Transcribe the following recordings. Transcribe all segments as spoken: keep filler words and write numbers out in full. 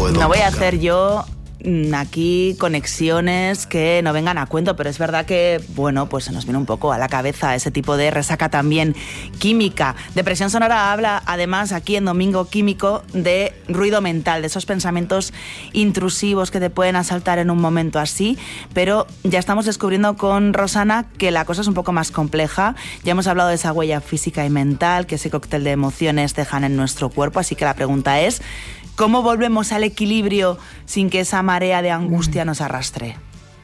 No voy a hacer yo aquí conexiones que no vengan a cuento, pero es verdad que, bueno, pues se nos viene un poco a la cabeza ese tipo de resaca también química. Depresión sonora habla, además, aquí en Domingo Químico, de ruido mental, de esos pensamientos intrusivos que te pueden asaltar en un momento así, pero ya estamos descubriendo con Rosana que la cosa es un poco más compleja. Ya hemos hablado de esa huella física y mental que ese cóctel de emociones dejan en nuestro cuerpo, así que la pregunta es: ¿cómo volvemos al equilibrio sin que esa marea de angustia nos arrastre?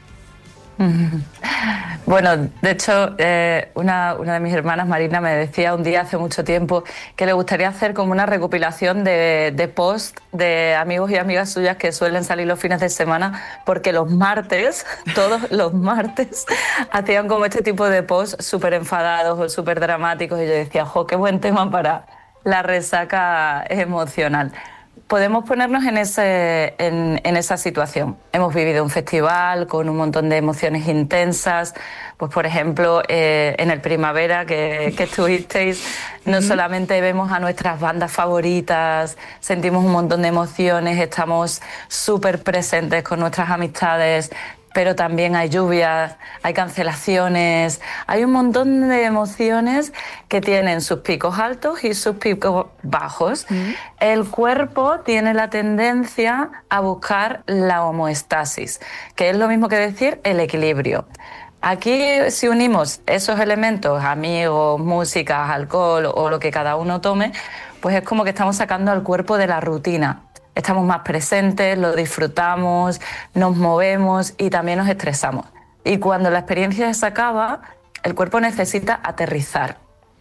Bueno, de hecho, eh, una, una de mis hermanas, Marina, me decía un día hace mucho tiempo que le gustaría hacer como una recopilación de, de posts de amigos y amigas suyas que suelen salir los fines de semana, porque los martes, todos los martes, hacían como este tipo de posts súper enfadados o súper dramáticos, y yo decía, jo, qué buen tema para la resaca emocional. Podemos ponernos en, ese, en, en esa situación. Hemos vivido un festival con un montón de emociones intensas. Pues, por ejemplo, eh, en el Primavera que, que estuvisteis, no solamente vemos a nuestras bandas favoritas, sentimos un montón de emociones, estamos súper presentes con nuestras amistades, pero también hay lluvias, hay cancelaciones, hay un montón de emociones que tienen sus picos altos y sus picos bajos. Mm. El cuerpo tiene la tendencia a buscar la homeostasis, que es lo mismo que decir el equilibrio. Aquí, si unimos esos elementos, amigos, música, alcohol o lo que cada uno tome, pues es como que estamos sacando al cuerpo de la rutina. Estamos más presentes, lo disfrutamos, nos movemos y también nos estresamos. Y cuando la experiencia se acaba, el cuerpo necesita aterrizar.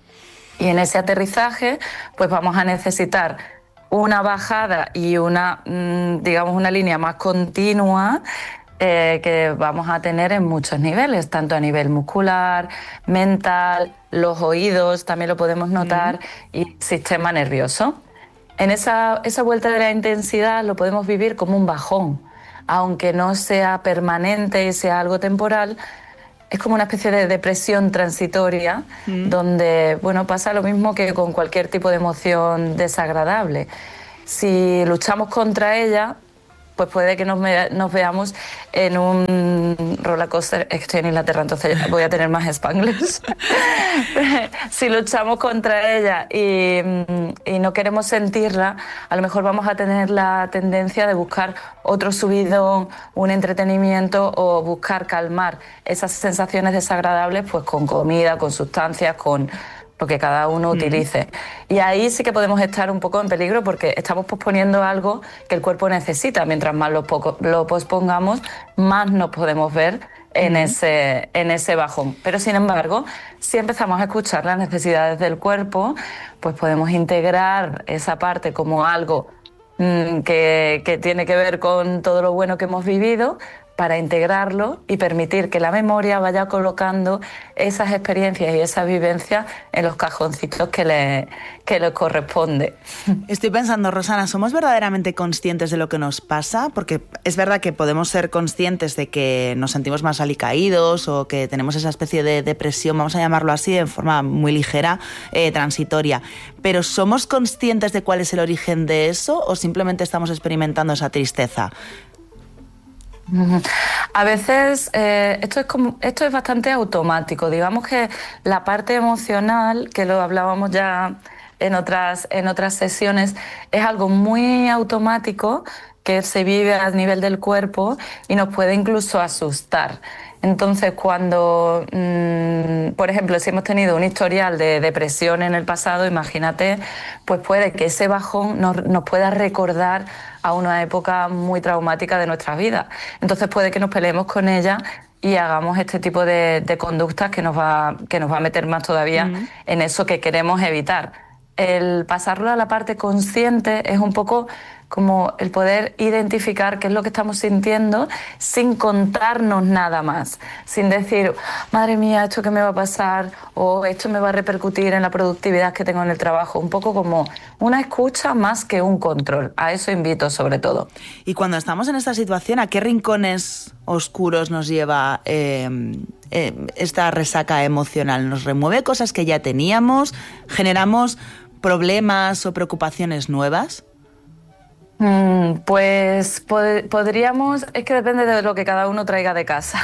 Y en ese aterrizaje, pues vamos a necesitar una bajada y una, digamos, una línea más continua eh, que vamos a tener en muchos niveles, tanto a nivel muscular, mental, los oídos, también lo podemos notar, mm. y sistema nervioso. En esa, esa vuelta de la intensidad lo podemos vivir como un bajón, aunque no sea permanente y sea algo temporal. Es como una especie de depresión transitoria, mm. donde, bueno, pasa lo mismo que con cualquier tipo de emoción desagradable. Si luchamos contra ella, pues puede que nos, nos veamos en un roller coaster. Estoy en Inglaterra, entonces voy a tener más spanglish. Si luchamos contra ella y, y no queremos sentirla, a lo mejor vamos a tener la tendencia de buscar otro subidón, un entretenimiento, o buscar calmar esas sensaciones desagradables pues con comida, con sustancias, con lo que cada uno utilice. Mm. Y ahí sí que podemos estar un poco en peligro, porque estamos posponiendo algo que el cuerpo necesita. Mientras más lo, poco, lo pospongamos, más nos podemos ver en, mm. ese, en ese bajón. Pero sin embargo, si empezamos a escuchar las necesidades del cuerpo, pues podemos integrar esa parte como algo mmm, que, que tiene que ver con todo lo bueno que hemos vivido, para integrarlo y permitir que la memoria vaya colocando esas experiencias y esas vivencias en los cajoncitos que le, que le corresponde. Estoy pensando, Rosana, ¿somos verdaderamente conscientes de lo que nos pasa? Porque es verdad que podemos ser conscientes de que nos sentimos más alicaídos o que tenemos esa especie de depresión, vamos a llamarlo así, de forma muy ligera, eh, transitoria. Pero ¿somos conscientes de cuál es el origen de eso o simplemente estamos experimentando esa tristeza? A veces eh, esto es como, esto es bastante automático. Digamos que la parte emocional, que lo hablábamos ya en otras, en otras sesiones, es algo muy automático que se vive a nivel del cuerpo y nos puede incluso asustar. Entonces, cuando, mmm, por ejemplo, si hemos tenido un historial de depresión en el pasado, imagínate, pues puede que ese bajón nos, nos pueda recordar a una época muy traumática de nuestra vida. Entonces puede que nos peleemos con ella y hagamos este tipo de, de conductas que nos va, que nos va a meter más todavía mm. en eso que queremos evitar. El pasarlo a la parte consciente es un poco como el poder identificar qué es lo que estamos sintiendo sin contarnos nada más, sin decir, madre mía, ¿esto qué me va a pasar? O esto me va a repercutir en la productividad que tengo en el trabajo. Un poco como una escucha más que un control. A eso invito sobre todo. Y cuando estamos en esta situación, ¿a qué rincones oscuros nos lleva eh, eh, esta resaca emocional? ¿Nos remueve cosas que ya teníamos? ¿Generamos problemas o preocupaciones nuevas? Mm, pues pod- podríamos, es que depende de lo que cada uno traiga de casa.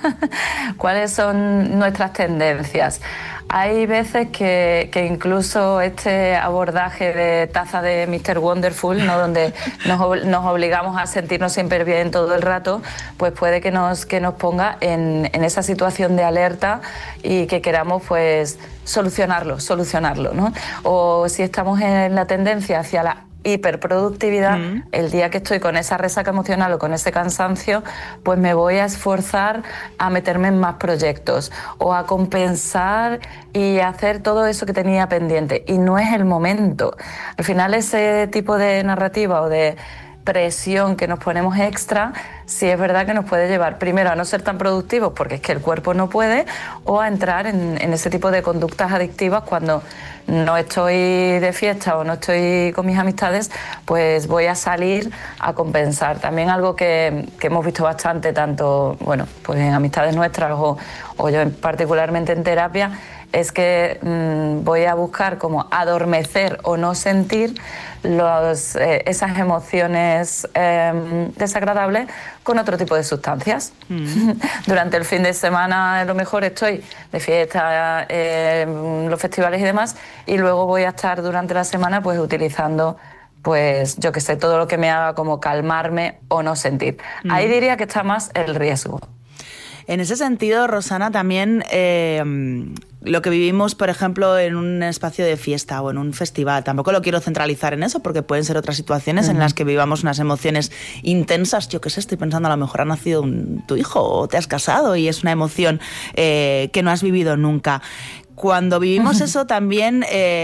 ¿Cuáles son nuestras tendencias? Hay veces que, que incluso este abordaje de taza de míster Wonderful, ¿no? Donde nos, ob- nos obligamos a sentirnos siempre bien todo el rato, pues puede que nos, que nos ponga en, en esa situación de alerta y que queramos pues solucionarlo, solucionarlo, ¿no? O si estamos en la tendencia hacia la hiperproductividad, mm. el día que estoy con esa resaca emocional o con ese cansancio, pues me voy a esforzar a meterme en más proyectos o a compensar y hacer todo eso que tenía pendiente. Y no es el momento. Al final ese tipo de narrativa o de presión que nos ponemos extra, sí es verdad que nos puede llevar primero a no ser tan productivos porque es que el cuerpo no puede, o a entrar en, en ese tipo de conductas adictivas cuando no estoy de fiesta o no estoy con mis amistades, pues voy a salir a compensar. También algo que, que hemos visto bastante, tanto bueno, pues en amistades nuestras o, o yo particularmente en terapia, es que mmm, voy a buscar como adormecer o no sentir los, eh, esas emociones eh, desagradables con otro tipo de sustancias. Mm. Durante el fin de semana a lo mejor estoy de fiesta, eh, los festivales y demás, y luego voy a estar durante la semana pues utilizando, pues yo que sé, todo lo que me haga como calmarme o no sentir. Mm. Ahí diría que está más el riesgo. En ese sentido, Rosana, también eh, lo que vivimos, por ejemplo, en un espacio de fiesta o en un festival, tampoco lo quiero centralizar en eso porque pueden ser otras situaciones uh-huh. en las que vivamos unas emociones intensas. Yo qué sé, estoy pensando, a lo mejor ha nacido un, tu hijo o te has casado y es una emoción eh, que no has vivido nunca. Cuando vivimos eso también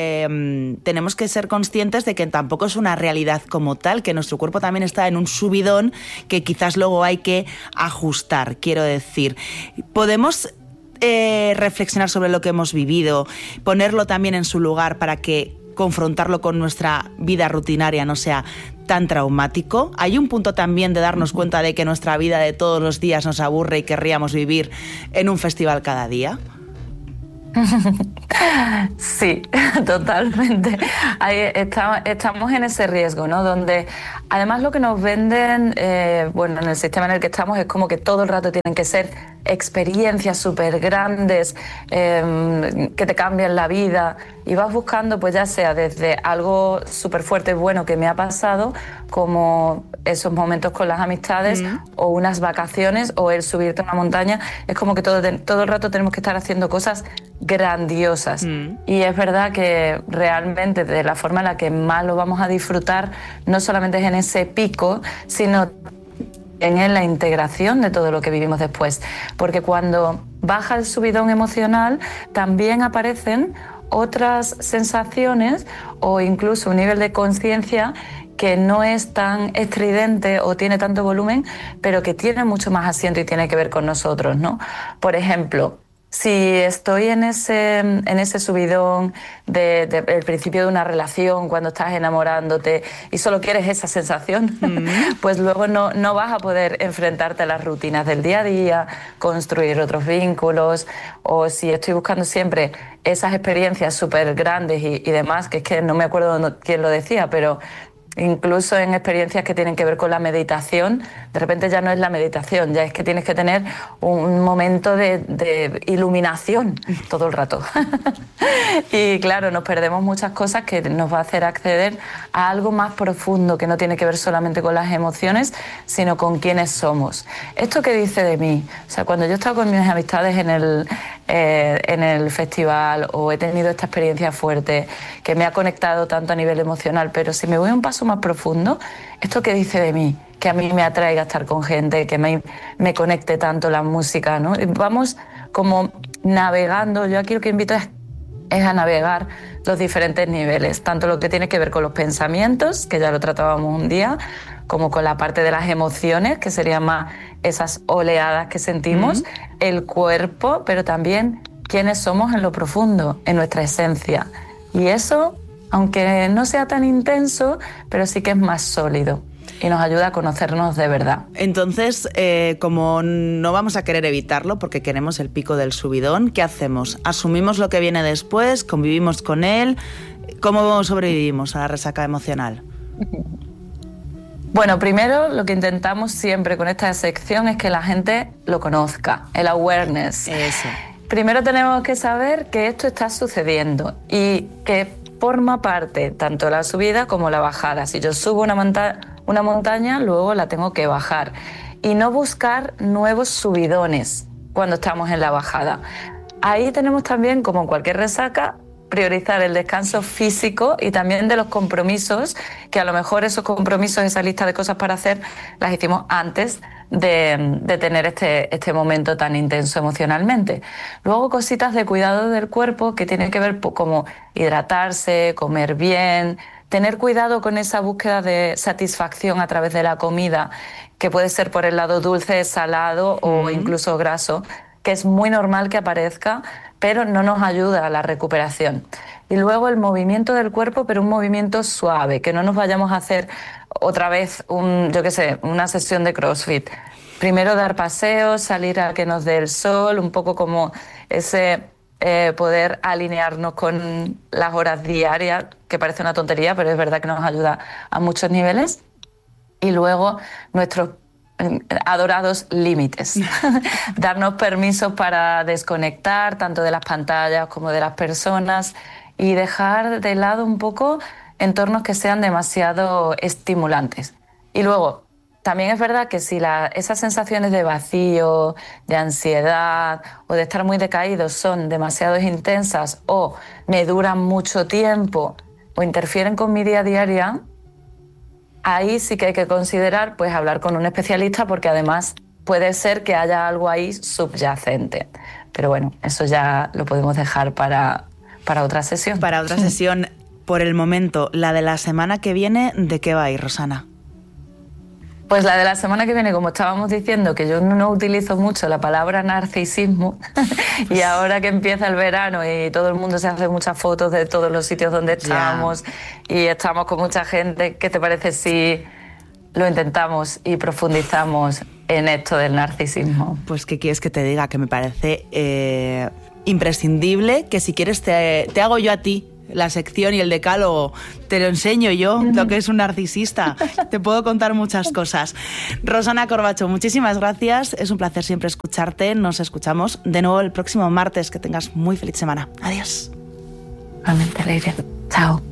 eh, tenemos que ser conscientes de que tampoco es una realidad como tal, que nuestro cuerpo también está en un subidón que quizás luego hay que ajustar, quiero decir. Podemos eh, reflexionar sobre lo que hemos vivido, ponerlo también en su lugar para que confrontarlo con nuestra vida rutinaria no sea tan traumático. Hay un punto también de darnos cuenta de que nuestra vida de todos los días nos aburre y querríamos vivir en un festival cada día. Sí, totalmente. Ahí está, estamos en ese riesgo, ¿no? Donde además lo que nos venden, eh, bueno, en el sistema en el que estamos es como que todo el rato tienen que ser experiencias súper grandes eh, que te cambian la vida, y vas buscando pues ya sea desde algo súper fuerte, bueno, que me ha pasado, como esos momentos con las amistades mm. o unas vacaciones o el subirte a una montaña. Es como que todo, todo el rato tenemos que estar haciendo cosas grandiosas mm. y es verdad que realmente de la forma en la que más lo vamos a disfrutar no solamente es en ese pico, sino en la integración de todo lo que vivimos después, porque cuando baja el subidón emocional también aparecen otras sensaciones o incluso un nivel de conciencia que no es tan estridente o tiene tanto volumen, pero que tiene mucho más asiento y tiene que ver con nosotros, ¿no? Por ejemplo, si estoy en ese, en ese subidón del de, de, principio de una relación, cuando estás enamorándote y solo quieres esa sensación, mm. pues luego no, no vas a poder enfrentarte a las rutinas del día a día, construir otros vínculos, o si estoy buscando siempre esas experiencias súper grandes y, y demás, que es que no me acuerdo quién lo decía, pero incluso en experiencias que tienen que ver con la meditación, de repente ya no es la meditación, ya es que tienes que tener un momento de, de iluminación todo el rato. Y claro, nos perdemos muchas cosas que nos va a hacer acceder a algo más profundo, que no tiene que ver solamente con las emociones, sino con quiénes somos. ¿Esto qué dice de mí? O sea, cuando yo he estado con mis amistades en el, eh, en el festival o he tenido esta experiencia fuerte que me ha conectado tanto a nivel emocional, pero si me voy un paso más profundo, ¿esto qué dice de mí? Que a mí me atraiga estar con gente, que me, me conecte tanto la música, ¿no? Vamos como navegando. Yo aquí lo que invito es, es a navegar los diferentes niveles, tanto lo que tiene que ver con los pensamientos, que ya lo tratábamos un día, como con la parte de las emociones, que serían más esas oleadas que sentimos, uh-huh. el cuerpo, pero también quiénes somos en lo profundo, en nuestra esencia. Y eso, aunque no sea tan intenso, pero sí que es más sólido y nos ayuda a conocernos de verdad. Entonces, eh, como no vamos a querer evitarlo porque queremos el pico del subidón, ¿qué hacemos? ¿Asumimos lo que viene después? ¿Convivimos con él? ¿Cómo sobrevivimos a la resaca emocional? Bueno, primero lo que intentamos siempre con esta sección es que la gente lo conozca, el awareness. Eso. Primero tenemos que saber que esto está sucediendo y que forma parte tanto la subida como la bajada. Si yo subo una, monta- una montaña, luego la tengo que bajar. Y no buscar nuevos subidones cuando estamos en la bajada. Ahí tenemos también, como en cualquier resaca, priorizar el descanso físico y también de los compromisos, que a lo mejor esos compromisos, esa lista de cosas para hacer, las hicimos antes de, de tener este, este momento tan intenso emocionalmente. Luego cositas de cuidado del cuerpo que tienen que ver pues, como hidratarse, comer bien, tener cuidado con esa búsqueda de satisfacción a través de la comida, que puede ser por el lado dulce, salado o mm. incluso graso, que es muy normal que aparezca, pero no nos ayuda a la recuperación. Y luego el movimiento del cuerpo, pero un movimiento suave, que no nos vayamos a hacer otra vez, un, yo qué sé, una sesión de CrossFit. Primero dar paseos, salir a que nos dé el sol, un poco como ese eh, poder alinearnos con las horas diarias, que parece una tontería, pero es verdad que nos ayuda a muchos niveles. Y luego nuestros adorados límites. Darnos permisos para desconectar tanto de las pantallas como de las personas y dejar de lado un poco entornos que sean demasiado estimulantes. Y luego, también es verdad que si la, esas sensaciones de vacío, de ansiedad o de estar muy decaídos son demasiado intensas o me duran mucho tiempo o interfieren con mi día a día, ahí sí que hay que considerar pues hablar con un especialista porque además puede ser que haya algo ahí subyacente. Pero bueno, eso ya lo podemos dejar para, para otra sesión. Para otra sesión. Por el momento, la de la semana que viene, ¿de qué va a ir, Rosana? Pues la de la semana que viene, como estábamos diciendo, que yo no utilizo mucho la palabra narcisismo, y ahora que empieza el verano y todo el mundo se hace muchas fotos de todos los sitios donde estamos yeah. y estamos con mucha gente, ¿qué te parece si lo intentamos y profundizamos en esto del narcisismo? Pues ¿qué quieres que te diga? Que me parece eh, imprescindible, que si quieres te, te hago yo a ti la sección y el decálogo, te lo enseño yo, lo que es un narcisista. Te puedo contar muchas cosas. Rosana Corbacho, muchísimas gracias. Es un placer siempre escucharte. Nos escuchamos de nuevo el próximo martes. Que tengas muy feliz semana. Adiós. Realmente, Leire. Chao.